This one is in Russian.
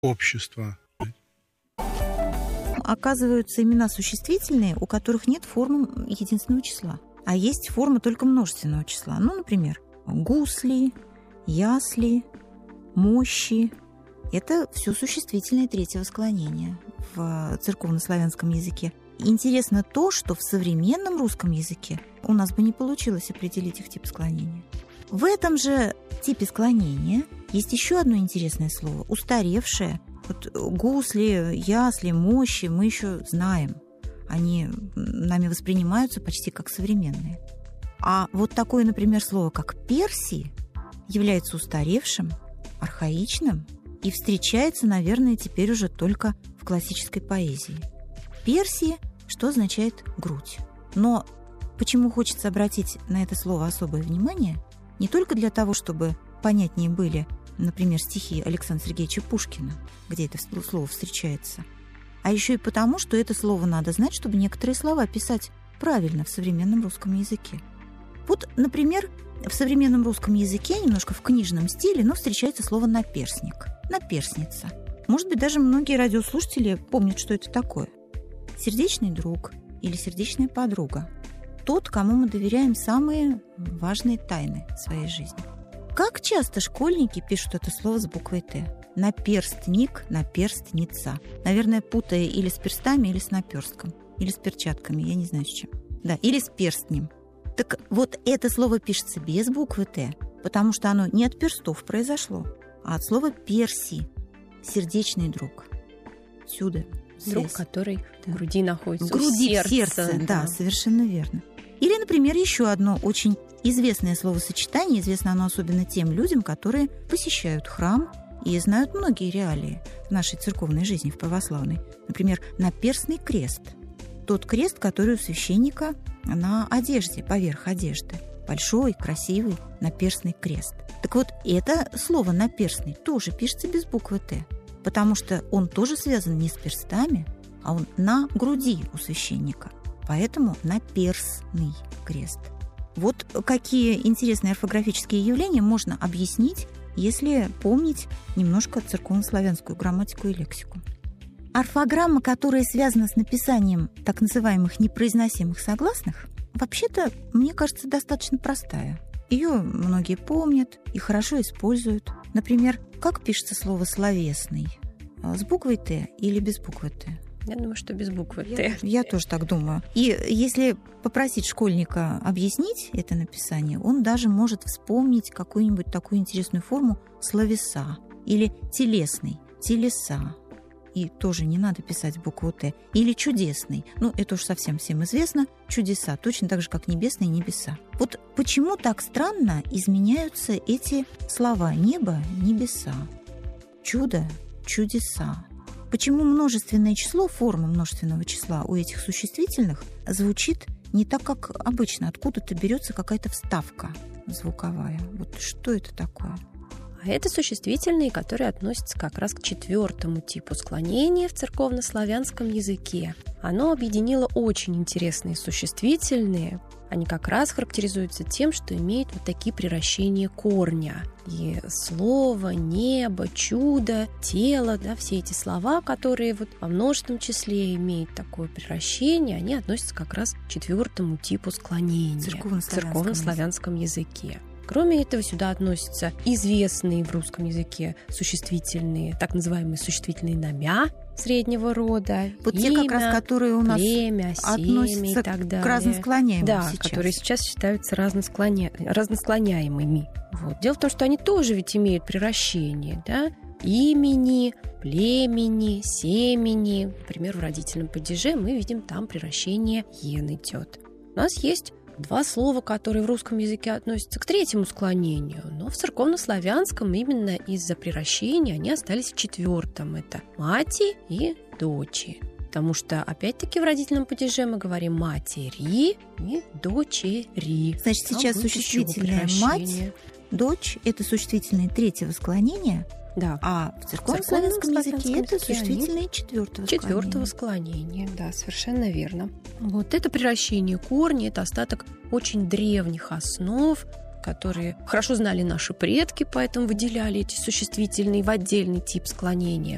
общества. Оказываются имена существительные, у которых нет формы единственного числа, а есть форма только множественного числа. Ну, например, гусли, ясли, мощи. Это все существительные третьего склонения в церковнославянском языке. Интересно то, что в современном русском языке у нас бы не получилось определить их тип склонения. В этом же типе склонения есть еще одно интересное слово – устаревшее. Вот гусли, ясли, мощи мы еще знаем. Они нами воспринимаются почти как современные. А вот такое, например, слово, как «перси», является устаревшим, архаичным и встречается, наверное, теперь уже только в классической поэзии. «Перси», что означает «грудь». Но почему хочется обратить на это слово особое внимание? Не только для того, чтобы понятнее были, например, стихи Александра Сергеевича Пушкина, где это слово встречается, а еще и потому, что это слово надо знать, чтобы некоторые слова писать правильно в современном русском языке. Вот, например, в современном русском языке, немножко в книжном стиле, но встречается слово «наперсник», «наперсница». Может быть, даже многие радиослушатели помнят, что это такое. Сердечный друг или сердечная подруга. Тот, кому мы доверяем самые важные тайны своей жизни. Как часто школьники пишут это слово с буквой «Т»? Наперстник, наперстница. Наверное, путая или с перстами, или с наперстком. Или с перчатками, я не знаю с чем. Да, или с перстнем. Так вот, это слово пишется без буквы «Т», потому что оно не от перстов произошло, а от слова «перси», сердечный друг. Отсюда друг, связь. Который в груди находится. В груди, в сердце, да, совершенно верно. Или, например, еще одно очень известное словосочетание, известно оно особенно тем людям, которые посещают храм и знают многие реалии в нашей церковной жизни, в православной. Например, наперстный крест. Тот крест, который у священника на одежде, поверх одежды. Большой, красивый наперстный крест. Так вот, это слово «наперстный» тоже пишется без буквы «Т», потому что он тоже связан не с перстами, а он на груди у священника. Поэтому наперстный крест. Вот какие интересные орфографические явления можно объяснить, если помнить немножко церковнославянскую грамматику и лексику. Орфограмма, которая связана с написанием так называемых непроизносимых согласных, вообще-то, мне кажется, достаточно простая. Ее многие помнят и хорошо используют. Например, как пишется слово «словесный»? С буквой «Т» или без буквы «Т»? Я думаю, что без буквы «Т». Я тоже так думаю. И если попросить школьника объяснить это написание, он даже может вспомнить какую-нибудь такую интересную форму словеса или телесный, телеса. И тоже не надо писать букву «Т». Или чудесный. Ну, это уж совсем всем известно. Чудеса, точно так же, как небесные небеса. Вот почему так странно изменяются эти слова «небо», «небеса», «чудо», «чудеса». Почему множественное число, форма множественного числа у этих существительных звучит не так, как обычно? Откуда-то берется какая-то вставка звуковая. Вот что это такое? А это существительные, которые относятся как раз к 4-му типу склонения в церковнославянском языке. Оно объединило очень интересные существительные. Они как раз характеризуются тем, что имеют вот такие приращения корня. И слово, небо, чудо, тело, да, все эти слова, которые вот во множественном числе имеют такое приращение, они относятся как раз к 4-му типу склонения в церковнославянском языке. Кроме этого, сюда относятся известные в русском языке существительные, так называемые существительные «намя» среднего рода. Вот имя, те, как раз, которые у нас племя, относятся и так далее. К разносклоняемым да, сейчас. которые сейчас считаются разносклоняемыми. Вот. Дело в том, что они тоже ведь имеют приращение, да? Имени, племени, семени. Например, в родительном падеже мы видим, там приращение «ен» идет. У нас есть 2 слова, которые в русском языке относятся к 3-му склонению, но в церковнославянском именно из-за приращения они остались в 4-м. Это «мати» и «дочи». Потому что, опять-таки, в родительном падеже мы говорим «матери» и «дочери». Значит, сейчас существительное «мать», «дочь» — это существительные 3-го склонения, да. А в церковнославянском языке это существительные 4-го склонения. Да, совершенно верно. Вот это приращение корня, это остаток очень древних основ, которые хорошо знали наши предки, поэтому выделяли эти существительные в отдельный тип склонения.